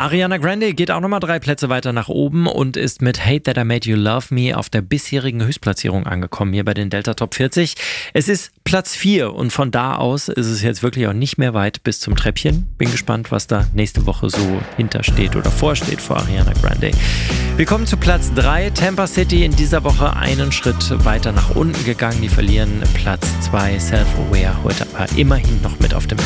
Ariana Grande geht auch nochmal 3 Plätze weiter nach oben und ist mit Hate That I Made You Love Me auf der bisherigen Höchstplatzierung angekommen, hier bei den Delta Top 40. Es ist Platz 4 und von da aus ist es jetzt wirklich auch nicht mehr weit bis zum Treppchen. Bin gespannt, was da nächste Woche so hintersteht oder vorsteht vor Ariana Grande. Wir kommen zu Platz 3. Tampa City in dieser Woche einen Schritt weiter nach unten gegangen. Die verlieren Platz 2. Self-Aware heute aber immerhin noch mit auf dem